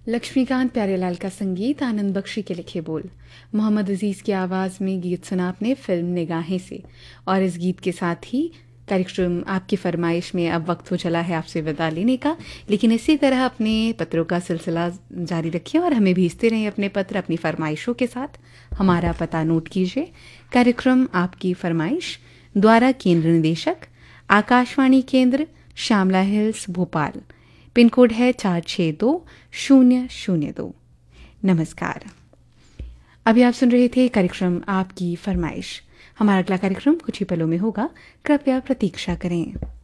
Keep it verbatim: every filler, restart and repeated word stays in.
लक्ष्मीकांत प्यारेलाल का संगीत, आनंद बख्शी के लिखे बोल, मोहम्मद अजीज़ की आवाज़ में गीत सुना आपने फिल्म निगाहें से। और इस गीत के साथ ही कार्यक्रम आपकी फरमाइश में अब वक्त हो चला है आपसे विदा लेने का। लेकिन इसी तरह अपने पत्रों का सिलसिला जारी रखिए और हमें भेजते रहें अपने पत्र अपनी फरमाइशों के साथ। हमारा पता नोट कीजिए। कार्यक्रम आपकी फरमाइश, द्वारा केंद्र निदेशक आकाशवाणी केंद्र, Shyamala hills, Bhopal. Pin code है चार छः दो शून्य शून्य दो। नमस्कार। अभी आप सुन रहे थे कार्यक्रम आपकी फरमाइश। हमारा अगला कार्यक्रम कुछ ही पलों में होगा, कृपया प्रतीक्षा करें।